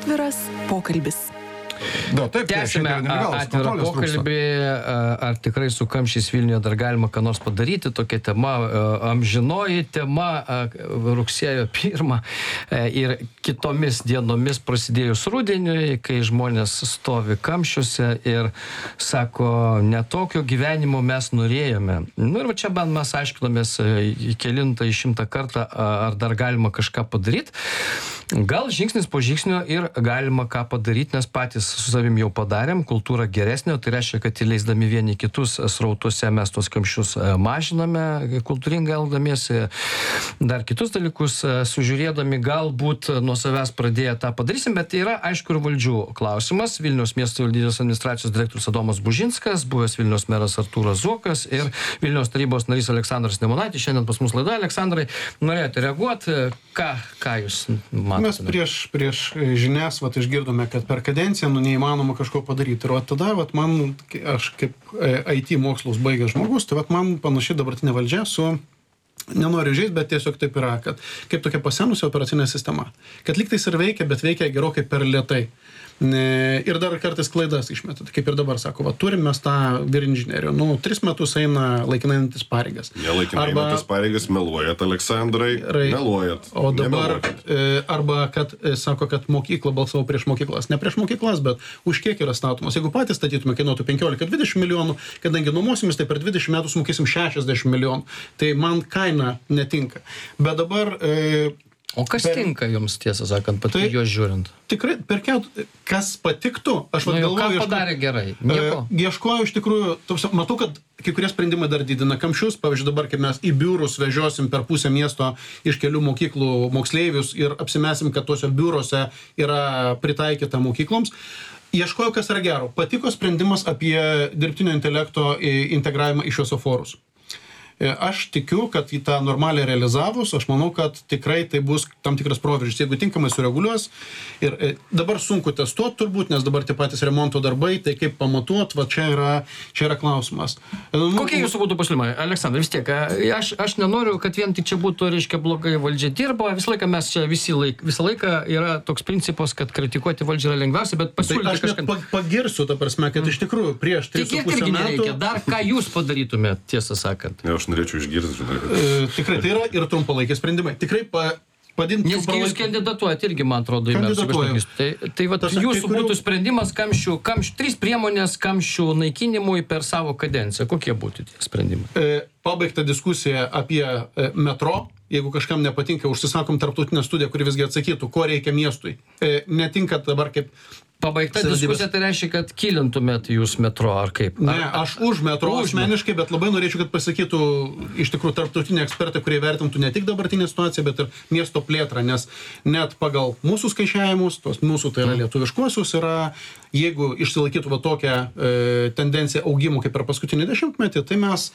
Atviras pokalbis. Tęsime atvirą pokalbį, ar tikrai su kamščiais Vilniuje dar galima ką nors padaryti. Tokia tema, amžinoji tema, rugsėjo 1 ir kitomis dienomis prasidėjus rudeniui, kai žmonės stovi kamščiuose ir sako, netokio gyvenimo mes norėjome. Ir va čia mes aiškinomės kelintą 100 kartą, ar dar galima kažką padaryti. Gal žingsnis po žingsnio ir galima ką padaryti, nes patys su savim jau padarėm, kultūra geresnė, tai reiškia, kad įleisdami vieni kitus srautuose mes tos kamščius mažiname, kultūringai elgdamiesi, dar kitus dalykus sužiūrėdami, galbūt nuo savęs pradėję tą padarysim, bet yra aišku ir valdžių klausimas. Vilniaus miesto savivaldybės administracijos direktorius Adomas Bužinskas, buvęs Vilniaus meras Artūras Zuokas ir Vilniaus tarybos narys Aleksandras Nemunaitis. Šiandien pas mus laida. Aleksandrai, norėjote reaguoti? Ką jūs matote? Mes prieš žinias išgirdome, kad per kadenciją neįmanoma kažko padaryti. Ir tada aš kaip IT mokslus baigęs žmogus, tai man panašiai dabartinė valdžia su, nenoriu žaisti, bet tiesiog taip yra, kad kaip tokia pasenusi operacinė sistema. Kad lygtais ir veikia, bet veikia gerokai per lėtai. Ir dar kartais klaidas išmetat, kaip ir dabar sako, turim mes tą vyrinžinierių, 3 metus eina laikinai einantis pareigas. Nelaikinai einantis pareigas, meluojat, Aleksandrai, meluojat. O dabar, arba kad sako, kad mokykla balsavo prieš mokyklas. Ne prieš mokyklas, bet už kiek yra statomas. Jeigu patys statytume, kainuotų 15-20 milijonų, kadangi nuomosimis, tai per 20 metų sumokėsim 60 milijonų. Tai man kaina netinka. Bet dabar... O kas tinka jums, tiesą sakant, pati juos žiūrint? Tikrai, kas patiktų, aš galvoju... Ką padarė gerai? Nieko? Ieškoju iš tikrųjų, matau, kad kai kurie sprendimai dar didina kamščius. Pavyzdžiui, dabar, kai mes į biurus vežiosim per pusę miesto iš kelių mokyklų moksleivius ir apsimesim, kad tuose biuruose yra pritaikyta mokykloms. Ieškoju, kas yra gero. Patiko sprendimas apie dirbtinio intelekto integravimą į šviesoforus. Aš tikiu, kad į tą normaliai realizavus, aš manau, kad tikrai tai bus tam tikras proveržis, jeigu tinkamai sureguliuos. Ir dabar sunku testuoti turbūt, nes dabar tie patys remonto darbai, tai kaip pamatuot, čia yra klausimas. Kokie jūsų būtų pasiūlymai? Aleksandrai, vis tiek, aš nenoriu, kad vien tik čia būtų, reiškia, blogai valdžia dirba, visą laiką mes čia visą laiką yra toks principas, kad kritikuoti valdžią yra lengviausia, bet pasiūlyti kažką. Aš pagirsiu, ta prasme, kad iš tikrųjų prieš 3,5 metų... Dar ką jūs padarytumėt, tiesą sakant? Aš norėčiau išgirsti, žinai. Tikrai tai yra ir trumpalaikiai sprendimai. Tikrai padinti... Nes jūs kandidatuojate irgi, man atrodo, į metus. Tai jūsų būtų sprendimas 3 priemonės kamščių naikinimui per savo kadenciją. Kokie būtų tie sprendimai? Pabaigta diskusija apie metro. Jeigu kažkam nepatinka, užsisakom tarptautinę studiją, kuri visgi atsakytų, ko reikia miestui. Netinka dabar kaip... Pabaigta diskusija, tai reiškia, kad kilintumėt jūs metro, ar kaip? Ne, aš už metro asmeniškai, bet labai norėčiau, kad pasakytų iš tikrųjų tarptautiniai ekspertai, kurie vertintų ne tik dabartinę situaciją, bet ir miesto plėtrą, nes net pagal mūsų skaičiavimus, tos mūsų tai yra lietuviškuosius, jeigu išsilaikytų tokią tendenciją augimų kaip per paskutinį 10-metį, tai mes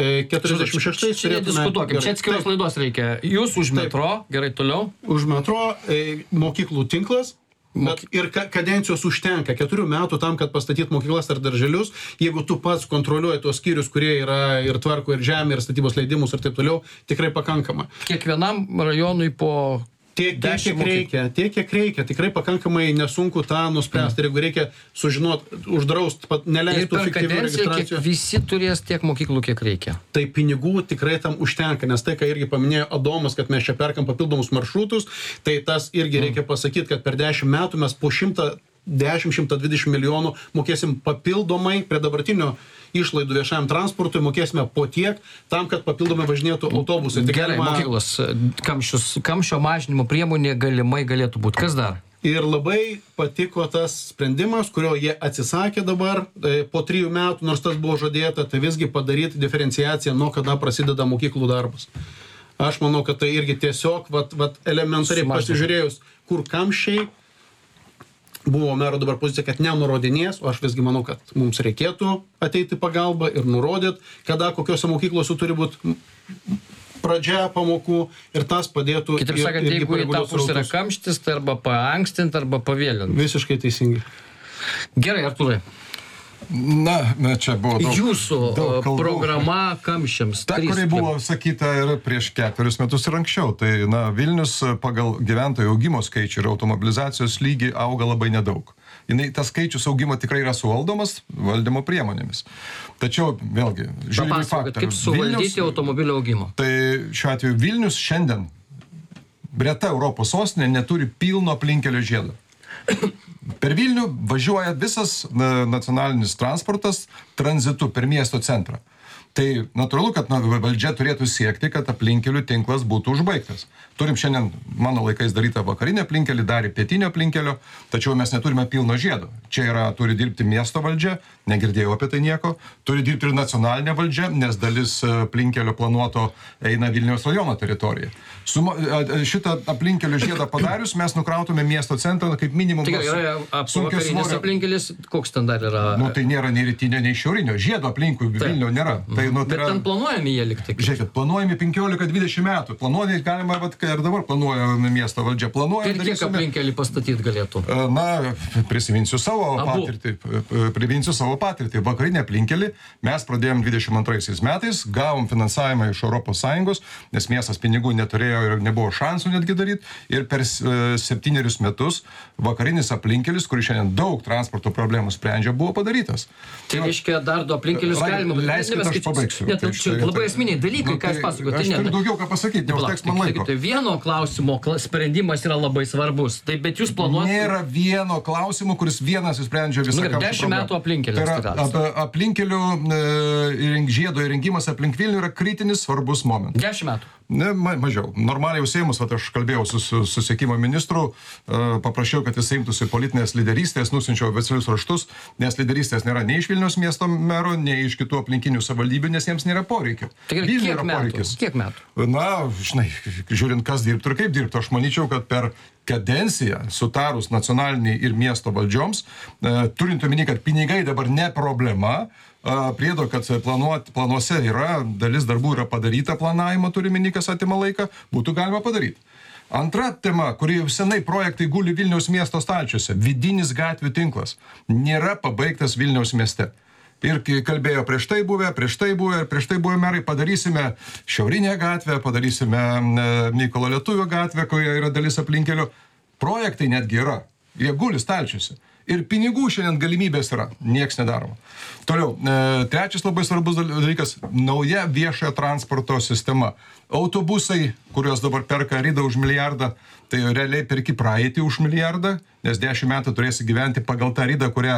46 turėtume... Diskutuokim, čia atskiros laidos reikia. Jūs už metro, gerai toliau? Už metro, mokyklų tinklas. Ir kadencijos užtenka 4 metų tam, kad pastatyti mokyklas ar darželius, jeigu tu pats kontroliuoji tos skyrius, kurie yra ir tvarko ir žemė, ir statybos leidimus ir taip toliau, tikrai pakankama. Kiekvienam rajonui po... Tiek, kiek reikia. Tikrai pakankamai nesunku tą nuspręsti. Ir jeigu reikia sužinoti, uždraust, neleistų fiktyvių registracijų. Ir visi turės tiek mokyklų, kiek reikia. Tai pinigų tikrai tam užtenka, nes tai, ką irgi paminėjo Adomas, kad mes čia perkam papildomus maršrutus, tai tas irgi reikia pasakyti, kad per 10 metų mes po 110-120 milijonų mokėsim papildomai prie dabartinio išlaidų viešajam transportui, mokėsime po tiek, tam, kad papildomai važinėtų autobusai. Gerai, mokyklos, kamščio mažinimo priemonė galimai galėtų būti. Kas dar? Ir labai patiko tas sprendimas, kurio jie atsisakė dabar po 3 metų, nors tas buvo žadėta, tai visgi padaryti diferenciaciją, nuo kada prasideda mokyklų darbas. Aš manau, kad tai irgi tiesiog elementariai pasižiūrėjus, kur kamščiai, buvo mero dabar pozicija, kad nenurodinės, o aš visgi manau, kad mums reikėtų ateiti pagalbą ir nurodyti, kada kokiuose mokyklose turi būti pradžia pamokų ir tas padėtų... Kitaip sakant, jeigu į tą pusę yra kamštis, tai arba paankstinti, arba pavėlinti. Visiškai teisingai. Gerai, Artūrai. Na, čia buvo jūsų programa kamščiams. Ta, kuri buvo sakyta ir prieš 4 metus ir anksčiau. Tai, Vilnius pagal gyventojų augimo skaičių ir automobilizacijos lygį auga labai nedaug. Tas skaičius augimo tikrai yra suvaldomas valdymo priemonėmis. Tačiau, vėlgi, žiūrime į faktą. Kaip suvaldyti automobilio augimo? Tai šiuo atveju Vilnius šiandien, greta Europos sostinė, neturi pilno aplinkelio žiedo. Per Vilnių važiuoja visas nacionalinis transportas tranzitu per miesto centrą. Tai natūralu, kad valdžia turėtų siekti, kad aplinkelių tinklas būtų užbaigtas. Turim šiandien, mano laikais darytą vakarinę aplinkelį, darė pietinio aplinkelio, tačiau mes neturime pilno žiedo. Čia turi dirbti miesto valdžia, negirdėjau apie tai nieko, turi dirbti ir nacionalinė valdžia, nes dalis aplinkelio planuoto eina Vilniaus rajono teritoriją. Šitą aplinkelio žiedą padarius, mes nukrautume miesto centrą kaip minimum. Tai yra vakarinis aplinkelis, koks ten dar yra? Tai nėra nei rytinio, nei šiaurinio. Žiedo aplinkui Vilnių nėra. Bet ten planuojami jie likti. Žiūrėkit, planuojami 15-20 metų. Planuojami galima, ir dabar planuoja miesto valdžia. Ir kiek aplinkelį pastatyti galėtų? Prisiminsiu savo patirtį. Vakarinę aplinkelį mes pradėjom 22 metais, gavom finansavimą iš ES, nes miestas pinigų neturėjo ir nebuvo šansų netgi daryti. Ir per 7 metus vakarinis aplinkelis, kuris šiandien daug transporto problemų sprendžia, buvo padarytas. Tai reiškia, dar 2 aplinkelius galima. Leiskit, aš pabaigsiu. Čia labai esminiai dalykai, ką aš pasakoju. Aš turiu daugiau ką pasakyti, neužteks man laiko. Tai vieno klausimo sprendimas yra labai svarbus. Tai bet jūs planuojate... Nėra vieno klausimo, kuris vienas įsprendžia visą kamščių problemą. 10 metų aplinkelis. Tai yra aplinkelių žiedo įrengimas aplink Vilnių yra kritinis svarbus momentas. 10 metų. Ne, mažiau. Normaliai jau Seimus, aš kalbėjau su susisiekimo ministru, paprašiau, kad jis imtųsi politinės lyderystės, nusinčiau oficialius raštus, nes lyderystės nėra nei iš Vilniaus miesto mero, nei iš kitų aplinkinių savivaldybių, nes jiems nėra poreikio. Tai kiek metų? Žinai, žiūrint, kas dirbtų ir kaip dirbtų, aš manyčiau, kad per kadenciją sutarus nacionaliniai ir miesto valdžioms, turint omeny, kad pinigai dabar ne problema, priedo, kad planuose yra, dalis darbų yra padaryta, planavimo turi omeny, kas atima laiką, būtų galima padaryti. Antra tema, kuri jau senai projektai guli Vilniaus miesto stalčiuose, vidinis gatvių tinklas, nėra pabaigtas Vilniaus mieste. Ir kalbėjo prieš tai buvę merai, padarysime Šiaurinę gatvę, padarysime Mykolo Lietuvio gatvę, kurioje yra dalis aplinkelio. Projektai netgi yra, jie guli stalčiuose. Ir pinigų šiandien galimybės yra, nieks nedaroma. Toliau, trečias labai svarbus dalykas - nauja viešojo transporto sistema. Autobusai, kuriuos dabar perka ridą už milijardą, tai realiai perki praeitį už milijardą, nes 10 metų turėsi gyventi pagal tą ridą, kurią,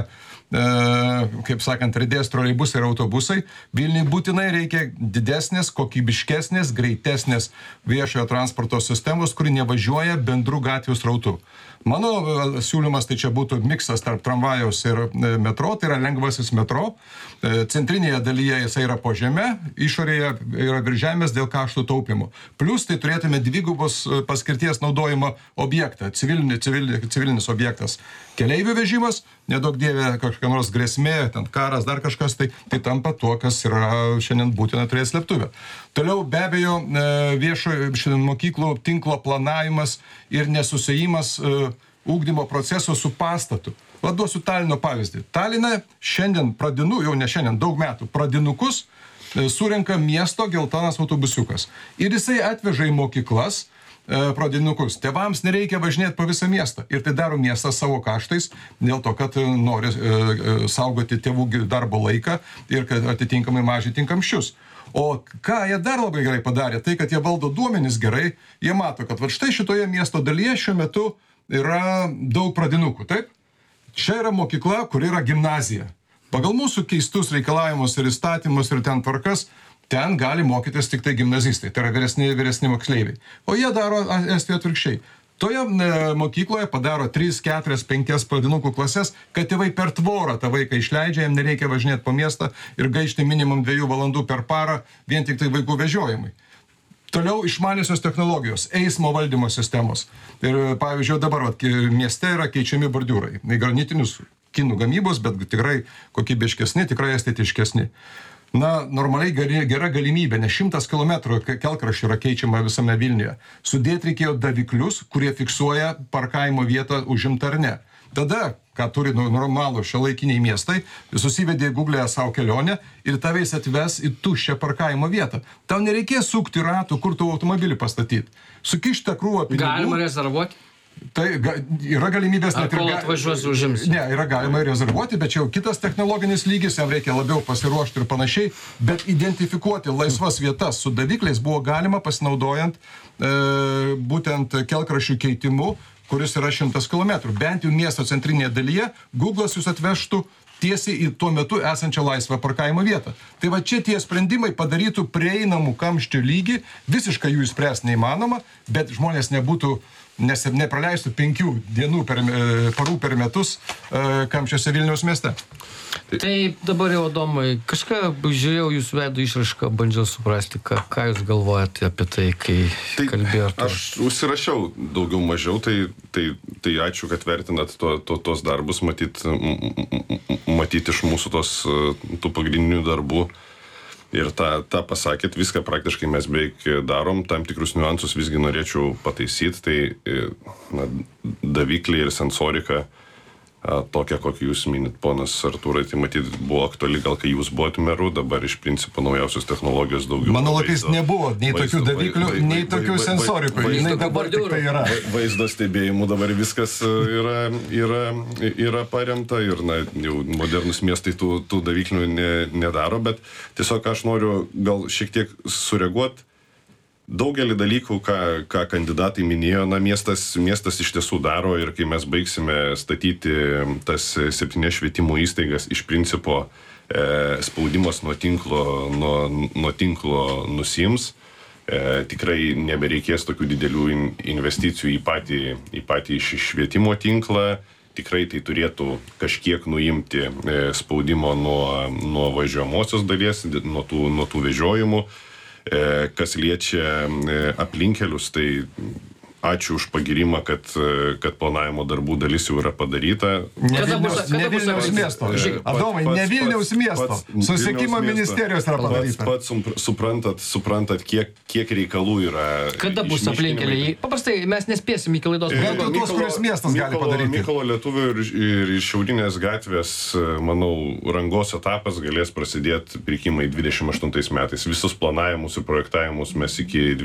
kaip sakant, ridės troleibusai ir autobusai. Vilniui būtinai reikia didesnės, kokybiškesnės, greitesnės viešojo transporto sistemos, kuri nevažiuoja bendrų gatvių srautų. Mano siūlymas tai čia būtų miksas tarp tramvajaus ir metro, tai yra lengvasis metro. Centrinėje dalyje jisai yra po žeme, išorėje yra virš žemės dėl kaštų taupimo. Plus tai turėtume dvigubos paskirties naudojimo objektą, civilinis objektas. Keleivių vežimas, nedaug dievė kažkokia nors grėsmė, ten karas, dar kažkas, tai tampa tuo, kas yra šiandien būtina turėti slėptuvę. Toliau be abejo viešojo mokyklų tinklo planavimas ir nesusijimas ugdymo proceso su pastatu. Duosiu Talino pavyzdį. Taline šiandien jau ne šiandien, daug metų, pradinukus surenka miesto geltonas autobusiukas. Ir jisai atveža į mokyklas pradinukus. Tėvams nereikia važinėti po visą miestą. Ir tai daro miestas savo kaštais, dėl to, kad nori saugoti tėvų darbo laiką ir kad atitinkamai mažinti kamščius. O ką jie dar labai gerai padarė, tai kad jie valdo duomenis gerai, jie mato, kad štai šitoje miesto dalyje šiuo metu yra daug pradinukų, taip? Čia yra mokykla, kur yra gimnazija. Pagal mūsų keistus reikalavimus ir įstatymus ir ten tvarkas, ten gali mokytis tik tai gimnazistai, tai yra vyresni moksleiviai. O jie daro Estijoje atvirkščiai. Toje mokykloje padaro 3, 4, 5 pradinukų klases, kad tėvai per tvorą tą vaiką išleidžia, jam nereikia važinėti po miestą ir gaišti minimum 2 valandų per parą vien tik tai vaikų vežiojimui. Toliau išmaniosios technologijos, eismo valdymo sistemos. Ir pavyzdžiui, dabar mieste yra keičiami bordiūrai. Granitinius kinų gamybos, bet tikrai kokybiškesni, tikrai estetiškesni. Normaliai gera galimybė, nes 100 km kelkraščių yra keičiama visame Vilniuje. Sudėti reikėjo daviklius, kurie fiksuoja parkavimo vietą užimtą ar ne. Tada ką turi normalų šiuolaikiniai miestai, susivedi Google'e savo kelionę ir tavęs atves į tuščią parkavimo vietą. Tau nereikės sukti ratų, kur tu automobilį pastatyti. Sukišti krūvą pinigų. Galima rezervuoti? Tai yra galimybės net ir... Ar kol atvažiuos užims? Ne, yra galima rezervuoti, bet čia jau kitas technologinis lygis, jam reikia labiau pasiruošti ir panašiai, bet identifikuoti laisvas vietas su davikliais buvo galima pasinaudojant būtent kelkraščių keitimu, kuris yra 100 km. Bent jau miesto centrinėje dalyje Google'as jūs atvežtų tiesiai į tuo metu esančią laisvą parkavimo vietą. Tai va čia tie sprendimai padarytų prieinamų kamščių lygį, visiškai jų išspręsti neįmanoma, bet žmonės nebūtų nepraleistų 5 parų per metus kamščiuose Vilniaus mieste. Tai dabar jau, Adomai, kažką žiūrėjau jūsų veidų išraišką, bandžiau suprasti, ką jūs galvojate apie tai, kai kalbėjote. Aš užsirašiau daugiau mažiau, tai ačiū, kad vertinat tos darbus, matyti iš mūsų tų pagrindinių darbų. Ir tą pasakėt, viską praktiškai mes beveik darom, tam tikrus niuansus visgi norėčiau pataisyti, tai davikliai ir sensorika, tokia, kokį jūs minit, ponas Artūrai, tai matyt buvo aktuali, gal kai jūs buvote meru, dabar iš principo naujausios technologijos daugiau. Mano laikais nebuvo nei tokių daviklių, nei tokių sensorikų. Jinai dabar tik tai yra. Vaizdo stebėjimų dabar viskas yra paremta ir jau modernus miestai tų daviklių nedaro, bet tiesiog aš noriu gal šiek tiek sureaguoti. Daugelį dalykų, ką kandidatai minėjo, miestas iš tiesų daro ir kai mes baigsime statyti tas 7 švietimo įstaigas, iš principo spaudimas nuo tinklo nusims, tikrai nebereikės tokių didelių investicijų į patį švietimo tinklą, tikrai tai turėtų kažkiek nuimti spaudimo nuo važiuojamosios dalies, nuo tų vežiojimų. Kas liečia aplinkelius, tai ačiū už pagirimą, kad planavimo darbų dalis jau yra padaryta. Ne Vilniaus miesto. Adomai, ne Vilniaus miesto. Susisiekimo ministerijos yra padaryta. Pats suprantat, kiek reikalų yra. Kada bus aplinkeliai? Paprastai mes nespėsim iki laidos. Bet tos, kurios miestas gali padaryti. Mykolo Lietuvio ir Šiaurinės gatvės, manau, rangos etapas galės prasidėti pirkimai 28 metais. Visus planavimus ir projektavimus mes iki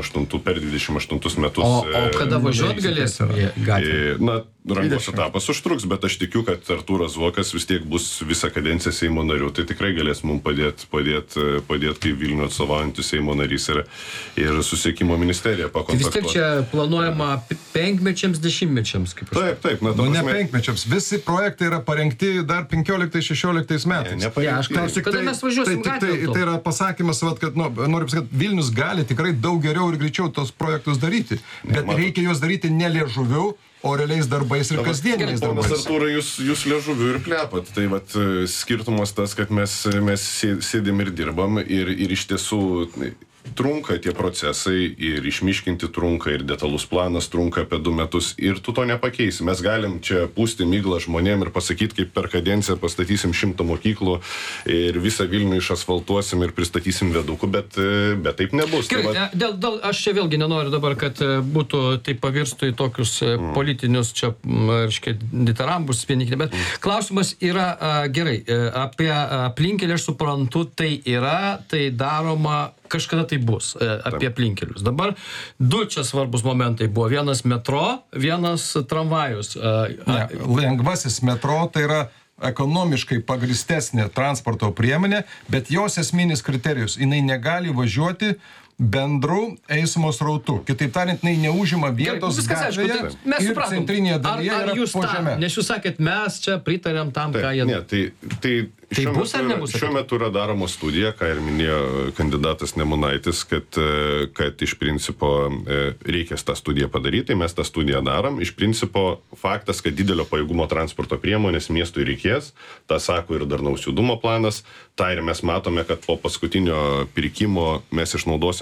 28 metus. O kada važiuot galėsim į gatvę? Rangos etapas užtruks, bet aš tikiu, kad Artūras Zuokas vis tiek bus visą kadenciją Seimo nariu, tai tikrai galės mums padėti kaip Vilnių atstovaujantis Seimo narys ir susisiekimo ministerija pakontaktuoti. Vis tiek čia planuojama 5-mečiams, 10-mečiams, kaip aš. Taip. Ne 5-mečiams, visi projektai yra parengti dar 15-16 metais. Kada mes važiuosim gatvę? Tai yra pasakymas, kad noriu pasakyti, Vilnius gali tikrai daug geriau ir greičiau tos projektus daryti, bet reikia juos daryti ne liežuviu, o realiais darbais ir kasdieniais darbais. Ponas Artūrai, jūs liežuviu ir plepat. Tai skirtumas tas, kad mes sėdim ir dirbam ir iš tiesų trunka tie procesai ir išmiškinti trunka ir detalus planas trunka apie 2 metus ir tu to nepakeisi. Mes galim čia pūsti miglą žmonėm ir pasakyti, kaip per kadenciją pastatysim 100 mokyklų ir visą Vilnių išasfaltuosim ir pristatysim vedukų, bet taip nebus. Gerai, aš čia vėlgi nenoriu dabar, kad būtų tai pavirstų į tokius politinius čia, reiškia, ditarambus vienikti, bet klausimas yra gerai, apie aplinkelį aš suprantu, tai daroma kažkada tai bus apie aplinkelius. Dabar 2 čia svarbus momentai buvo. Vienas metro, vienas tramvajus. Lengvasis metro tai yra ekonomiškai pagristesnė transporto priemonė, bet jos esminis kriterijus, jinai negali važiuoti bendru eismo srautu. Kitaip tariant, jinai neužima vietos gatvėje ir centrinėje dalyje yra po žeme. Nes jūs sakėt, mes čia pritarėm tam, ką jie... Tai šiuo metu yra daroma studija, ką ir minėjo kandidatas Nemunaitis, kad iš principo reikės tą studiją padaryti, tai mes tą studiją darom. Iš principo faktas, kad didelio pajėgumo transporto priemonės miestui reikės, tą sako ir darnaus judumo planas, tą ir mes matome, kad po paskutinio pirkimo mes išnaudosim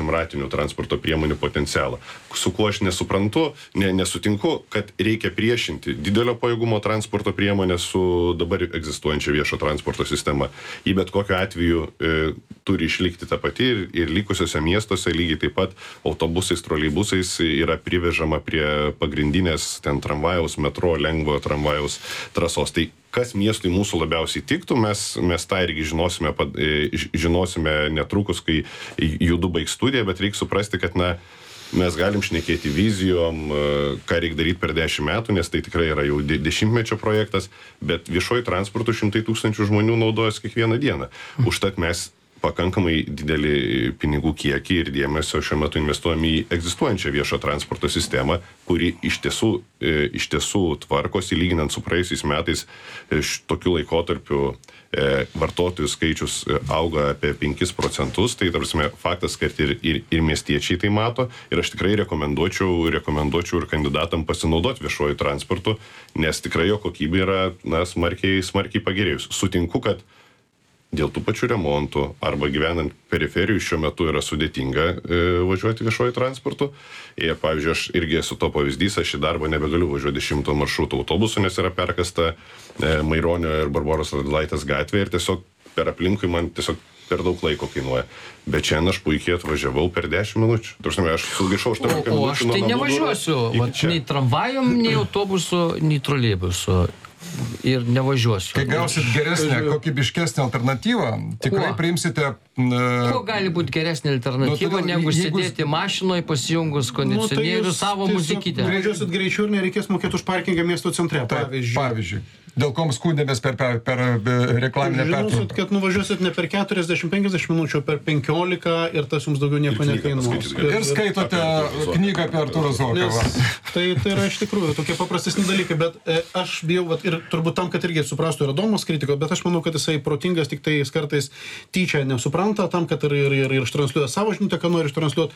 daugiausiam ratinių transporto priemonių potencialą. Su kuo aš nesutinku, kad reikia priešinti didelio pajėgumo transporto priemonę su dabar egzistuojančia viešo transporto sistema. Į bet kokiu atveju turi išlikti ta pati ir likusiuose miestuose lygiai taip pat autobusais, troleibusais yra privežama prie pagrindinės ten tramvajaus, metro, lengvojo tramvajaus trasos. Tai kas miestui mūsų labiausiai tiktų, mes tą irgi žinosime netrukus, kai judu baigs studiją, bet reikia suprasti, kad mes galim šnekėti vizijom, ką reikia daryti per 10 metų, nes tai tikrai yra jau 10-mečio projektas, bet viešoji transportų 100 000 žmonių naudojas kiekvieną dieną. Užtat mes pakankamai didelį pinigų kiekį ir dėmesio šiuo metu investuojame į egzistuojančią viešo transporto sistemą, kuri iš tiesų tvarkosi, lyginant su praėjusiais metais tokiu laikotarpiu vartotojų skaičius auga apie 5%, tai tarsi faktas, kad ir miestiečiai tai mato, ir aš tikrai rekomenduočiau ir kandidatam pasinaudoti viešuoju transportu, nes tikrai jo kokybė yra smarkiai pagerėjus. Sutinku, kad dėl tų pačių remontų arba gyvenant periferijų šiuo metu yra sudėtinga važiuoti viešuoju transportu. Ir pavyzdžiui, aš irgi esu to pavyzdys, aš į darbą nebegaliu važiuoti 100 maršrutų autobusų, nes yra perkasta Maironio ir Barboros Radvilaitės gatvė ir tiesiog per aplinkui man tiesiog per daug laiko kainuoja. Bet šiandien aš puikiai atvažiavau per 10 minučių. Aš sugaišau 18 minučių. O aš tai nevažiuosiu, nei tramvajom, nei autobusu, nei troleibusu. Ir nevažiuosiu. Kai gausit geresnę, kokybiškesnę alternatyvą, tikrai priimsite... Kuo gali būti geresnė alternatyva, negu sėdėti mašinoje, pasijungus kondicionierių savo muzikytę? Važiuosit greičiau ir nereikės mokėti už parkingą miesto centre, pavyzdžiui. Dėl ko skundėmės per reklaminę pertrauką. Žinosit, kad nuvažiuosit ne per 40-50 minučių, per 15 ir tas jums daugiau nieko nekainuos. Ir skaitote knygą apie Artūrą Zuoką. Tai yra iš tikrųjų tokie paprastesni dalykai, bet aš bijau, ir turbūt tam, kad irgi suprastų ir Adomas kritiko, bet aš manau, kad jisai protingas, tik tai jis kartais tyčia nesupranta tam, kad ir ištransliuoja savo žinutę, ką nori ištransliuoti.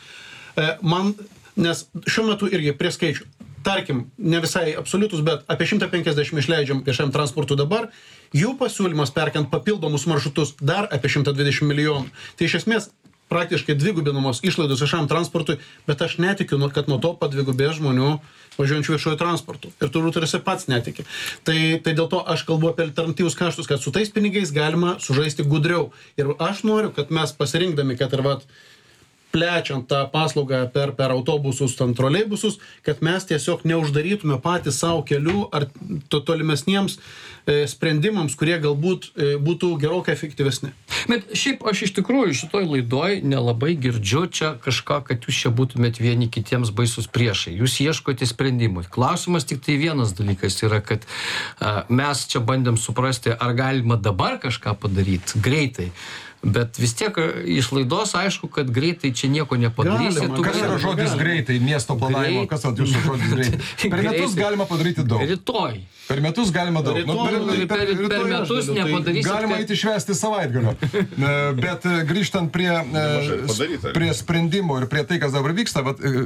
Nes šiuo metu irgi prie skaičių, tarkim, ne visai absoliutus, bet apie 150 išleidžiam viešam transportui dabar, jų pasiūlymas perkant papildomus maršrutus dar apie 120 milijonų. Tai iš esmės praktiškai dvigubinamos išlaidos viešam transportui, bet aš netikiu, kad nuo to padvigubės žmonių važiuojančių viešuoju transportu. Ir turbūt ir jisai pats netiki. Tai dėl to aš kalbu apie alternatyvus kaštus, kad su tais pinigais galima sužaisti gudriau. Ir aš noriu, kad mes pasirinkdami, kad ir plečiant tą paslaugą per autobusus, troleibusus, kad mes tiesiog neuždarytume patys savo kelių ar tolimesniems sprendimams, kurie galbūt būtų gerokai efektyvesni. Bet šiaip aš iš tikrųjų šitoj laidoj nelabai girdžiu čia kažką, kad jūs čia būtumėt vieni kitiems baisus priešai. Jūs ieškote sprendimų. Klausimas tik tai vienas dalykas yra, kad mes čia bandėm suprasti, ar galima dabar kažką padaryti greitai. Bet vis tiek iš laidos aišku, kad greitai čia nieko nepadarysi. Kas yra žodis greitai, miesto planavimo? Kas yra jūsų žodis greitai? Per metus galima padaryti daug. Rytoj. Per metus galima daug. Per metus nepadarysi. Galima eiti švęsti savaitgalio. Bet grįžtant prie sprendimų ir prie tai, kas dabar vyksta,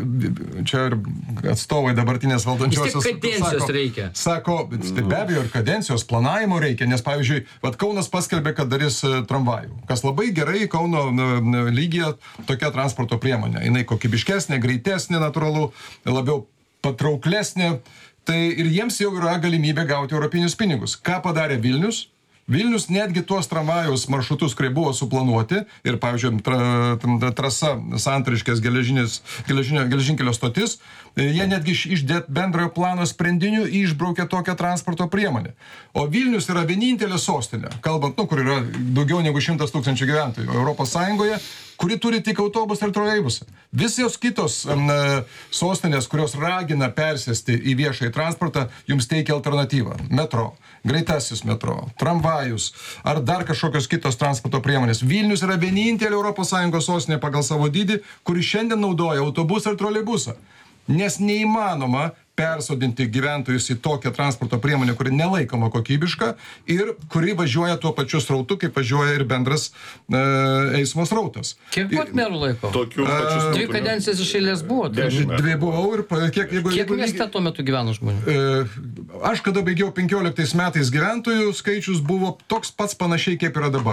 čia ir atstovai dabartinės valdančiosios vis tik kadencijos reikia. Sako, be abejo, ir kadencijos planavimo reikia, nes pavyzdžiui, Kaunas paskelbė, kad darys tramvajų. Kas labai gerai Kauno lygyje tokia transporto priemonė. Jinai kokybiškesnė, greitesnė, natūralu, labiau patrauklesnė. Tai ir jiems jau yra galimybė gauti europinius pinigus. Ką padarė Vilnius? Vilnius netgi tuos tramvajaus maršrutus, kurie buvo suplanuoti, ir, pavyzdžiui, trasa Santariškės geležinkelio stotis, jie netgi iš bendrojo plano sprendinių išbraukė tokią transporto priemonę. O Vilnius yra vienintelė sostinė, kalbant, kur yra daugiau negu 100 000 gyventojų Europos Sąjungoje, kuri turi tik autobusą ir troleibusą. Visos kitos sostinės, kurios ragina persėsti į viešąjį transportą, jums teikia alternatyvą. Metro, greitasis metro, tramvajus ar dar kažkokios kitos transporto priemonės. Vilnius yra vienintelė Europos Sąjungos sostinė pagal savo dydį, kuri šiandien naudoja autobusą ir troleibusą. Nes neįmanoma persodinti gyventojus į tokią transporto priemonę, kuri nelaikoma kokybiška ir kuri važiuoja tuo pačiu srautu, kaip važiuoja ir bendras eismo srautas. Kiek buvo merų laiko? Dvi kadencijas iš eilės buvo. Dvi buvau ir kiek mieste tuo metu gyveno žmonių? Aš kada baigiau 15 metais gyventojų skaičius buvo toks pats panašiai kaip yra dabar.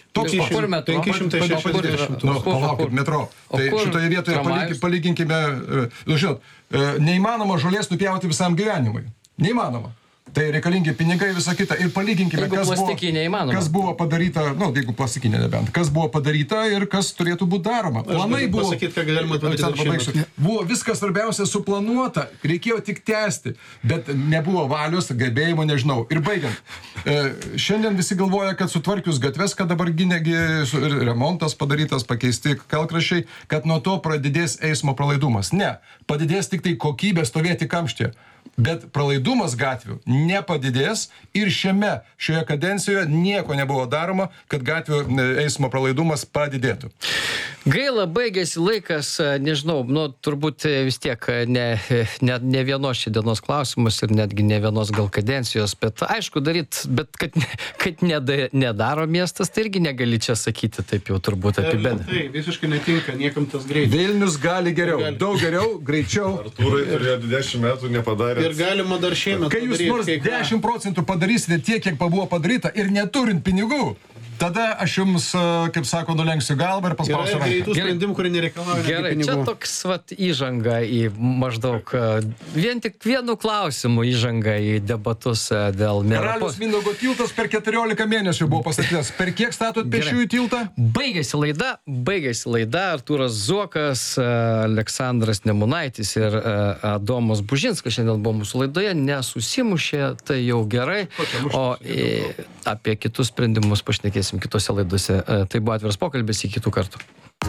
Toks pats. Kur metro? 560. Palaukit, metro. Tai šitoje vietoje palyginkime, žinot, neįmanoma žolės nupjauti visam gyvenimui. Neįmanoma. Tai reikalingi pinigai, visa kita. Ir palyginkime, kas buvo padaryta, jeigu plastikinė nebent, kas buvo padaryta ir kas turėtų būti daroma. Planai buvo. Pasakyti, ką galima padaryti. Buvo viskas svarbiausia suplanuota, reikėjo tik tęsti, bet nebuvo valios, gebėjimo, nežinau. Ir baigiant. Šiandien visi galvoja, kad sutvarkius gatves, kad dabar negi remontas padarytas, pakeisti kelkraščiai, kad nuo to pradidės eismo pralaidumas. Ne, padidės tik tai kokybė stovėti kamštyje. Bet pralaidumas gatvių nepadidės ir šioje kadencijoje nieko nebuvo daroma, kad gatvių eismo pralaidumas padidėtų. Gaila, baigėsi laikas, nežinau, turbūt vis tiek ne vienos čia dienos klausimas ir netgi ne vienos gal kadencijos, bet aišku daryt, bet kad nedaro miestas, tai irgi negali čia sakyti taip jau turbūt apibendrinti. Tai visiškai netinka, niekam tas greitai. Vilnius gali geriau, daug geriau, greičiau. Artūrai turėjo 20 metų nepadarė. Ir galima dar šiemet padaryti. Kai jūs nors 10% padarysite tiek, kiek buvo padaryta ir neturint pinigų, tada aš jums, kaip sako, nulenksiu galvą ir paspausiu ranką. Yra greitų sprendimų, kurie nereikalauja gerai, pinigų. Čia toks įžanga į maždaug vien tik vienu klausimu įžanga į debatus dėl mero. Karalius Mindaugo tiltas per 14 mėnesių buvo pastatytas. Per kiek statot pėsčiųjų tiltą? Baigėsi laida. Artūras Zuokas, Aleksandras Nemunaitis ir Adomas Bužinskas šiandien buvo mūsų laidoje. Nesusimušė, tai jau gerai. O apie kitus sprendimus pašnekėsim kitose laidose. Tai buvo atviras pokalbis, iki kitų kartų.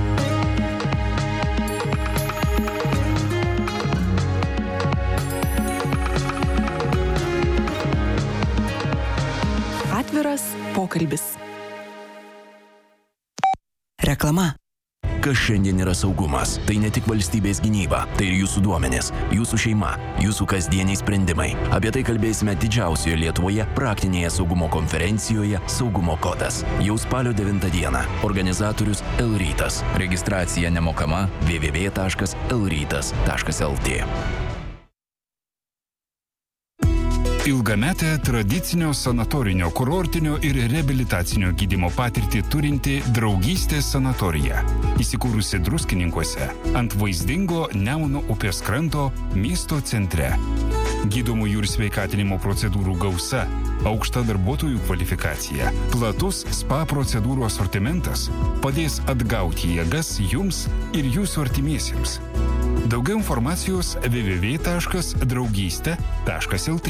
Atviras pokalbis. Reklama. Kas šiandien yra saugumas? Tai ne tik valstybės gynyba, tai ir jūsų duomenys, jūsų šeima, jūsų kasdieniai sprendimai. Apie tai kalbėsime didžiausioje Lietuvoje praktinėje saugumo konferencijoje Saugumo kodas. Jau spalio 9 dieną. Organizatorius L-Rytas. Registracija nemokama www.lrytas.lt. Ilgametę tradicinio sanatorinio, kurortinio ir reabilitacinio gydymo patirtį turinti Draugystės sanatorija. Įsikūrusi Druskininkuose ant vaizdingo Nemuno upės kranto miesto centre. Gydomųjų ir sveikatinimo procedūrų gausa, aukšta darbuotojų kvalifikacija, platus spa procedūrų asortimentas padės atgauti jėgas jums ir jūsų artimiesiems. Daugiau informacijos www.draugystė.lt.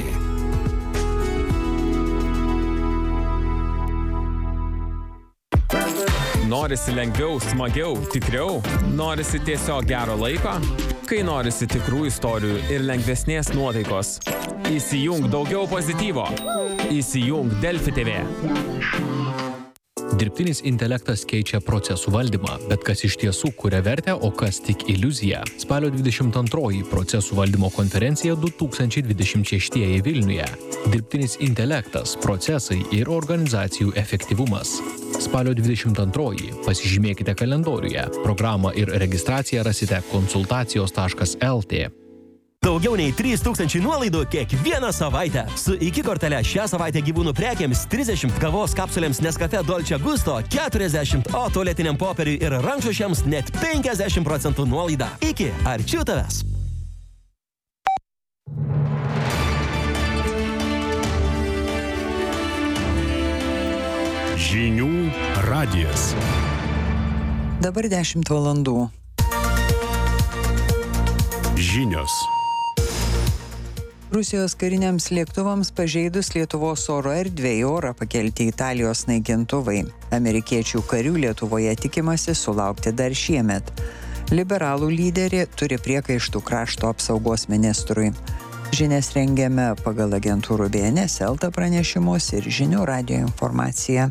Norisi lengviau, smagiau, tikriau? Norisi tiesiog gero laiko? Kai norisi tikrų istorijų ir lengvesnės nuotaikos? Įsijung daugiau pozityvo. Įsijung Delfi TV. Dirbtinis intelektas keičia procesų valdymą, bet kas iš tiesų kuria vertę, o kas tik iliuzija. Spalio 22 procesų valdymo konferencija 2026 Vilniuje. Dirbtinis intelektas, procesai ir organizacijų efektyvumas. Spalio 22. Pasižymėkite kalendoriuje. Programą ir registraciją rasite konsultacijos.lt. Daugiau nei 3000 nuolaidų kiekvieną savaitę. Su iki kortele šią savaitę gyvūnų prekiams 30, kavos kapsulėms Nescafe Dolce Gusto 40, o tualetiniam popieriui ir rankšluosčiams net 50% nuolaida. Iki, arčiau tavęs. Žinių radijas. Dabar 10 valandų. Žinios. Rusijos kariniams lėktuvams pažeidus Lietuvos oro erdvę į orą pakelti Italijos naikintuvai. Amerikiečių karių Lietuvoje tikimasi sulaukti dar šiemet. Liberalų lyderė turi priekaištų krašto apsaugos ministrui. Žinias rengiame pagal agentūrų BNS, Elta pranešimus ir Žinių radijo informaciją.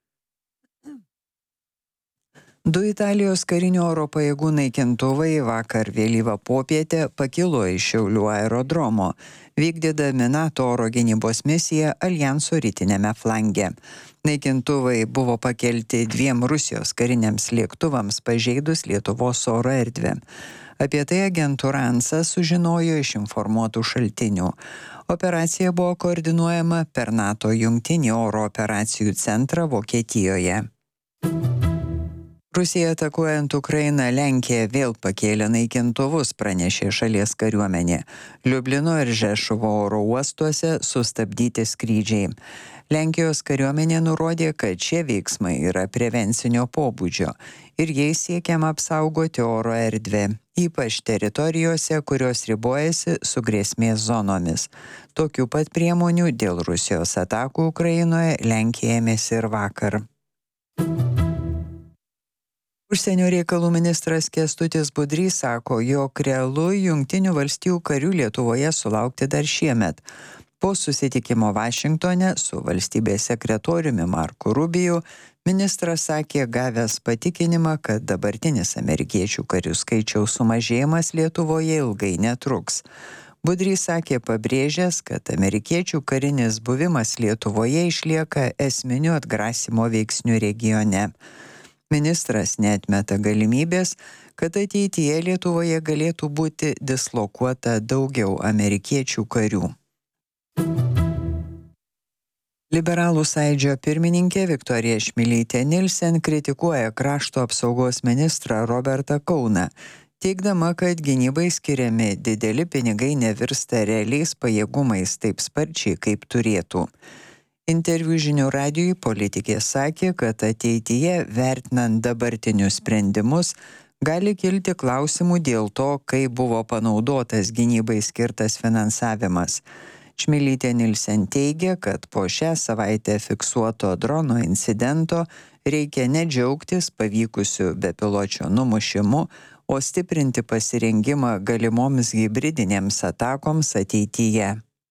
2 Italijos karinio oro pajėgų naikintuvai vakar vėlyvą popietę pakilo iš Šiaulių aerodromo, vykdydami NATO oro gynybos misiją Aljanso rytiniame flange. Naikintuvai buvo pakelti 2 Rusijos kariniams lėktuvams pažeidus Lietuvos oro erdvę. Apie tai agentūra ANSA sužinojo iš informuotų šaltinių. Operacija buvo koordinuojama per NATO jungtinį oro operacijų centrą Vokietijoje. Rusija atakuojant Ukrainą, Lenkija vėl pakėlė naikintuvus, pranešė šalies kariuomenė. Liublino ir Žešuvo oro uostuose sustabdyti skrydžiai. Lenkijos kariuomenė nurodė, kad šie veiksmai yra prevencinio pobūdžio ir jais siekiama apsaugoti oro erdvę, ypač teritorijose, kurios ribojasi su grėsmės zonomis. Tokių pat priemonių dėl Rusijos atakų Ukrainoje Lenkija ėmėsi ir vakar. Užsienio reikalų ministras Kęstutis Budrys sako, jog realu Jungtinių valstijų karių Lietuvoje sulaukti dar šiemet. Po susitikimo Vašingtone su valstybės sekretoriumi Marku Rubiju, ministras sakė gavęs patikinimą, kad dabartinis amerikiečių karių skaičiaus sumažėjimas Lietuvoje ilgai netruks. Budrys sakė pabrėžęs, kad amerikiečių karinis buvimas Lietuvoje išlieka esminiu atgrasimo veiksniu regione. Ministras neatmeta galimybės, kad ateityje Lietuvoje galėtų būti dislokuota daugiau amerikiečių karių. Liberalų sąjūdžio pirmininkė Viktorija Čmilytė Nilsen kritikuoja krašto apsaugos ministrą Robertą Kauną, teigdama, kad gynybai skiriami dideli pinigai nevirsta realiais pajėgumais taip sparčiai, kaip turėtų. Interviu Žinių radijui politikė sakė, kad ateityje, vertinant dabartinius sprendimus, gali kilti klausimų dėl to, kaip buvo panaudotas gynybai skirtas finansavimas. Čmilytė Nilsen teigia, kad po šią savaitę fiksuoto drono incidento reikia ne džiaugtis pavykusiu bepiločio numušimu, o stiprinti pasirengimą galimoms hibridinėms atakoms ateityje.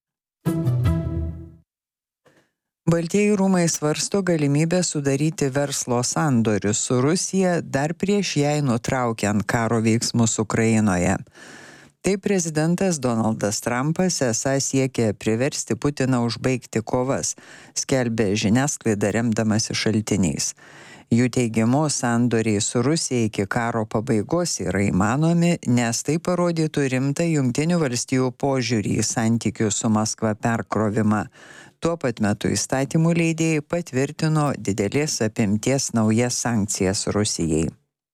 Baltieji rūmai svarsto galimybę sudaryti verslo sandorius su Rusija dar prieš jai nutraukiant karo veiksmus Ukrainoje. Tai prezidentas Donaldas Trumpas esą siekia priversti Putiną užbaigti kovas, skelbė žiniasklaida remdamasi šaltiniais. Jų teigimu, sandoriai su Rusija iki karo pabaigos yra įmanomi, nes tai parodytų rimtą Jungtinių valstijų požiūrį į santykių su Maskva perkrovimą. Tuo pat metu įstatymų leidėjai patvirtino didelės apimties naujas sankcijas Rusijai.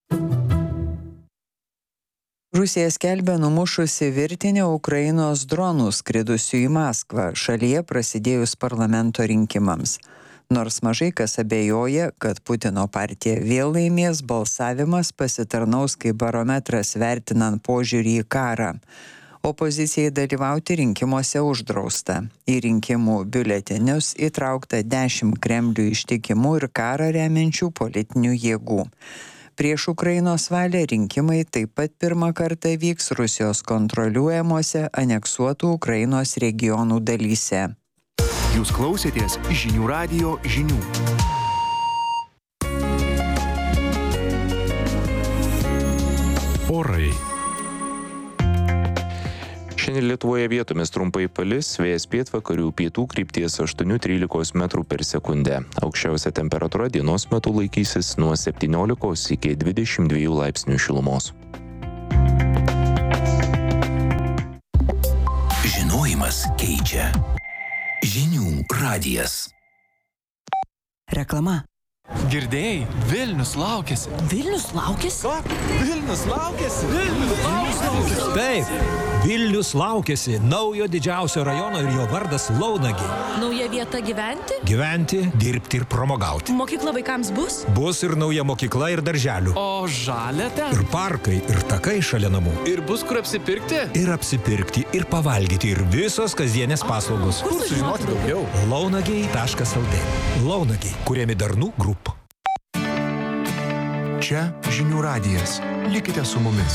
Rusija skelbia numušusi virtinę Ukrainos dronų skridusių į Maskvą šalyje prasidėjus parlamento rinkimams. Nors mažai kas abejoja, kad Putino partija vėl laimės, balsavimas pasitarnaus kaip barometras vertinant požiūrį į karą. Opozicijai dalyvauti rinkimuose uždrausta. Į rinkimų biuletenius įtraukta 10 Kremliui ištikimų ir karą remiančių politinių jėgų. Prieš Ukrainos valią rinkimai taip pat pirmą kartą vyks Rusijos kontroliuojamuose aneksuotų Ukrainos regionų dalyse. Jūs klausėtės Žinių radijo žinių. Orai. Šiandien Lietuvoje vietomis trumpai palis, vėjas pietvakarių pietų krypties 8–13 metrų per sekundę. Aukščiausia temperatūra dienos metu laikysis nuo 17 iki 22 laipsnių šilumos. Žinojimas keičia. Žinių radijas. Reklama. Girdėjai? Vilnius laukiasi. Vilnius laukiasi? Ką? Vilnius laukiasi? Vilnius laukiasi. Taip, Vilnius laukiasi naujo didžiausio rajono ir jo vardas Launagiai. Nauja vieta gyventi? Gyventi, dirbti ir pramogauti. Mokykla vaikams bus? Bus ir nauja mokykla ir darželių. O žalia ten? Ir parkai, ir takai šalia namų. Ir bus kur apsipirkti? Ir apsipirkti, ir pavalgyti, ir visos kasdienės paslaugos. Kur sužinoti daugiau? Launagiai.lt. Launagiai, kuriami Darnų Group. Čia Žinių radijas. Likite su mumis.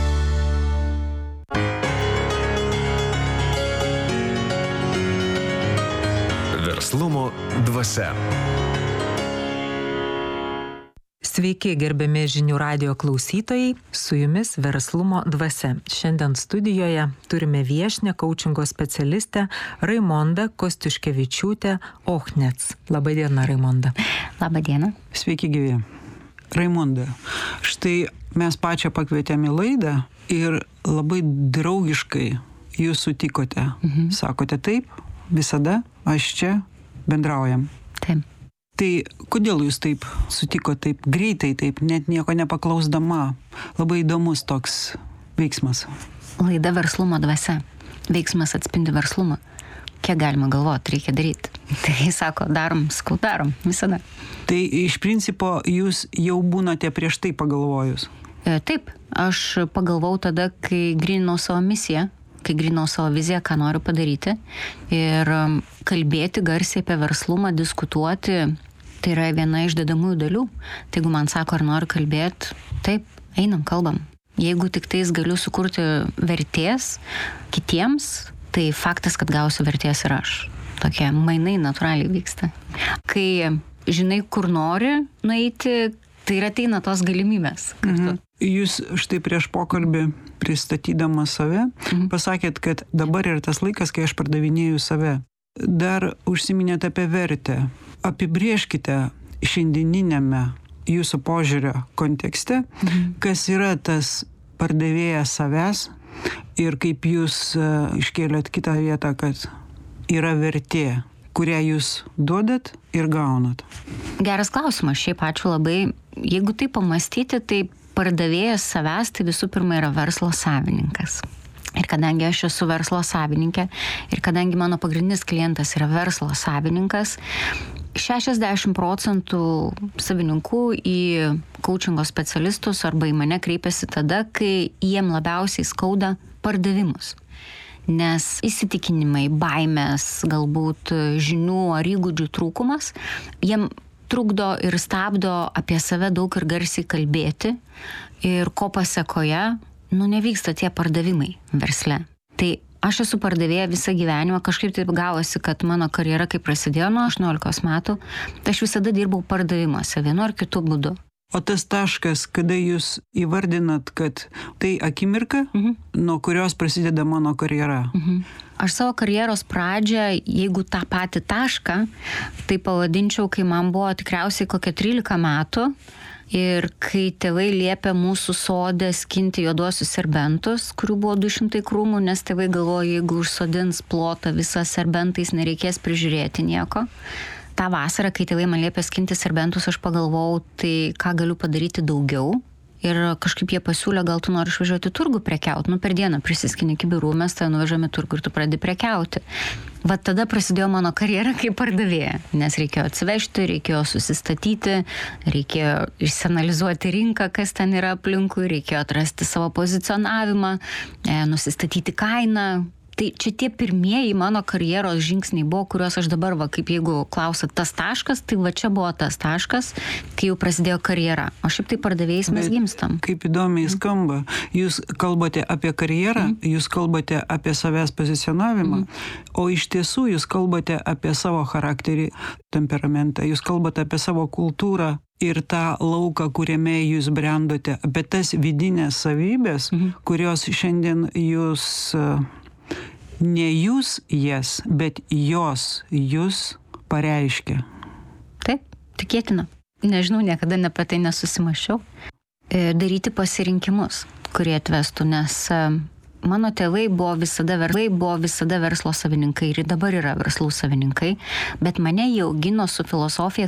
Verslumo dvasia. Sveiki, gerbiami Žinių radijo klausytojai, su jumis Verslumo dvasia. Šiandien studijoje turime viešnią kaučingo specialistę Raimondą Kostiuškevičiūtę Ochnets. Labadiena, Raimonda. Labadiena. Sveiki, gyvi. Raimonda, štai mes pačią pakvietėme į laidą ir labai draugiškai jūs sutikote. Sakote taip, visada aš čia bendraujam. Taip. Tai kodėl jūs taip sutiko taip greitai, taip net nieko nepaklausdama? Labai įdomus toks veiksmas. Laida Verslumo dvasia. Veiksmas atspindi verslumą. Kiek galima galvoti, reikia daryti. Tai sako, darom, visada. Tai iš principo jūs jau būnate prieš tai pagalvojus? Taip, aš pagalvojau tada, kai gryninau savo misiją, kai gryninau savo viziją, ką noriu padaryti. Ir kalbėti garsiai apie verslumą, diskutuoti, tai yra viena iš dedamųjų dalių. Tai jeigu man sako, ar noriu kalbėti, taip, einam, kalbam. Jeigu tik tais galiu sukurti vertės kitiems, tai faktas, kad gausiu vertės ir aš. Tokie mainai natūraliai vyksta. Kai žinai, kur nori nueiti, tai ir ateina tos galimybės. Jūs štai prieš pokalbį pristatydama save pasakėt, kad dabar yra tas laikas, kai aš pardavinėju save. Dar užsiminėte apie vertę. Apibrėžkite šiandieninėme jūsų požiūrio kontekste, kas yra tas pardavėjas savęs ir kaip jūs iškėlėt kitą vietą, kad yra vertė, kurią jūs duodat ir gaunat. Geras klausimas, šiaip ačiū labai. Jeigu tai pamastyti, tai pardavėjas savęs tai visų pirma yra verslo savininkas. Ir kadangi aš esu verslo savininkė ir kadangi mano pagrindinis klientas yra verslo savininkas, 60% savininkų į coachingo specialistus arba į mane kreipiasi tada, kai jiem labiausiai skauda pardavimus. Nes įsitikinimai, baimės, galbūt žinių ar įgūdžių trūkumas, jiem trukdo ir stabdo apie save daug ir garsiai kalbėti ir ko pasekoje, nevyksta tie pardavimai versle. Tai aš esu pardavėja visą gyvenimą, kažkaip taip gavosi, kad mano karjera, kai prasidėjo nuo 18 metų, tai aš visada dirbau pardavimuose, vienu ar kitu būdu. O tas taškas, kada jūs įvardinat, kad tai akimirka, nuo kurios prasideda mano karjera? Aš savo karjeros pradžią, jeigu tą patį tašką, tai pavadinčiau, kai man buvo tikriausiai kokie 13 metų ir kai tėvai liepė mūsų sode skinti juoduosius serbentus, kurių buvo 200 krūmų, nes tėvai galvojo, jeigu užsodins plotą visą serbentais, nereikės prižiūrėti nieko. Ta vasara, kai tėvai man liepė skinti serbentus, aš pagalvojau, tai ką galiu padaryti daugiau. Ir kažkaip jie pasiūlė, gal tu nori išvažiuoti turgų prekiauti. Per dieną prisiskini kibirų, mes tai nuvežame turgų ir tu pradedi prekiauti. Va tada prasidėjo mano karjera kaip pardavėja, nes reikėjo atsivežti, reikėjo susistatyti, reikėjo išsianalizuoti rinką, kas ten yra aplinkui, reikėjo atrasti savo pozicionavimą, nusistatyti kainą. Tai čia tie pirmieji mano karjeros žingsniai buvo, kuriuos aš dabar, kaip jeigu klausat tas taškas, tai va čia buvo tas taškas, kai jau prasidėjo karjera. O šiaip tai pardavėjais mes gimstam. Kaip įdomiai skamba. Jūs kalbate apie karjerą, jūs kalbate apie savęs pozicionavimą, o iš tiesų jūs kalbate apie savo charakterį, temperamentą, jūs kalbate apie savo kultūrą ir tą lauką, kuriame jūs brendote, apie tas vidinės savybės, kurios šiandien jūs... Ne jūs jas, bet jos jūs pareiškia. Taip, tikėtina. Nežinau, niekada apie tai nesusimašiau. Daryti pasirinkimus, kurie atvestų, nes mano tėvai buvo visada verslo savininkai ir dabar yra verslų savininkai, bet mane jie augino su filosofija,